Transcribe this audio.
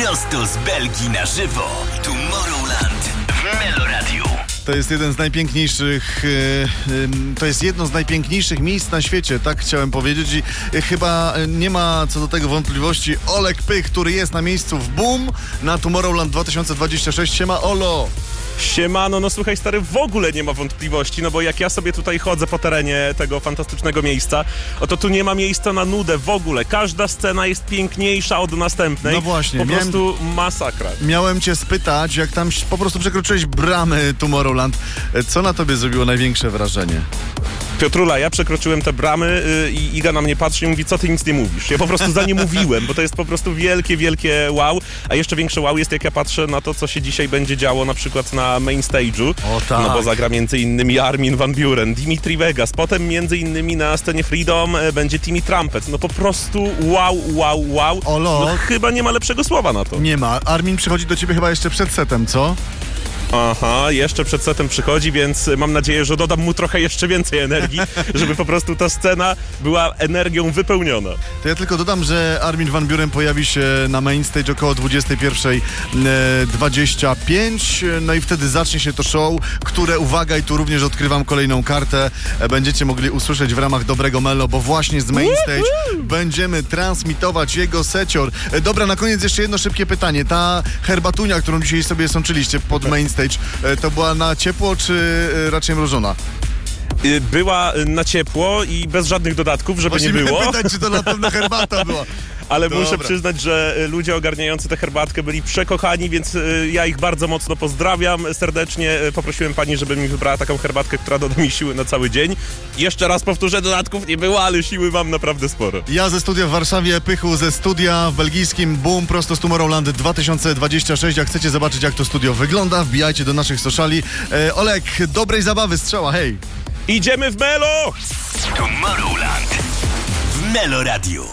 Prosto z Belgii na żywo. Tomorrowland w Meloradiu. To jest jeden z najpiękniejszych, to jest jedno z najpiękniejszych miejsc na świecie, tak chciałem powiedzieć, i chyba nie ma co do tego wątpliwości. Olek Pych, który jest na miejscu w Boom na Tomorrowland 2026. Siema, Olo! Siemano, no słuchaj stary, w ogóle nie ma wątpliwości, no bo jak ja sobie tutaj chodzę po terenie tego fantastycznego miejsca, to tu nie ma miejsca na nudę w ogóle. Każda scena jest piękniejsza od następnej. No właśnie. Po prostu masakra. Miałem cię spytać, jak tam po prostu przekroczyłeś bramy Tomorrowland, co na tobie zrobiło największe wrażenie? Piotrula, ja przekroczyłem te bramy i Iga na mnie patrzy i mówi, co ty nic nie mówisz. Ja po prostu za nie mówiłem, bo to jest po prostu wielkie, wielkie wow. A jeszcze większe wow jest, jak ja patrzę na to, co się dzisiaj będzie działo na przykład na main stage'u. O tak. No bo zagra między innymi Armin van Buuren, Dimitri Vegas, potem między innymi na scenie Freedom będzie Timmy Trumpet. No po prostu wow. Olo. No chyba nie ma lepszego słowa na to. Nie ma. Armin przychodzi do ciebie chyba jeszcze przed setem, co? Aha, jeszcze przed setem przychodzi, więc mam nadzieję, że dodam mu trochę jeszcze więcej energii, żeby po prostu ta scena była energią wypełniona. To ja tylko dodam, że Armin van Buuren pojawi się na main stage około 21:25, no i wtedy zacznie się to show, które, uwaga, i tu również odkrywam kolejną kartę, będziecie mogli usłyszeć w ramach Dobrego Melo, bo właśnie z main stage będziemy transmitować jego secior. Dobra, na koniec jeszcze jedno szybkie pytanie. Ta herbatunia, którą dzisiaj sobie sączyliście pod main stage, to była na ciepło, czy raczej mrożona? Była na ciepło i bez żadnych dodatków, żeby Właśnie nie było. miałem pytać, czy to na pewno herbata była. Ale Dobra. muszę przyznać, że ludzie ogarniający tę herbatkę byli przekochani, więc ja ich bardzo mocno pozdrawiam serdecznie. Poprosiłem pani, żeby mi wybrała taką herbatkę, która doda mi siły na cały dzień. Jeszcze raz powtórzę, dodatków nie było, ale siły mam naprawdę sporo. Ja ze studia w Warszawie, Pychu ze studia w belgijskim Boom, prosto z Tomorrowland 2026. Jak chcecie zobaczyć, jak to studio wygląda, wbijajcie do naszych sociali. Olek, dobrej zabawy, strzała, hej! Idziemy w Melo! Tomorrowland w Meloradiu.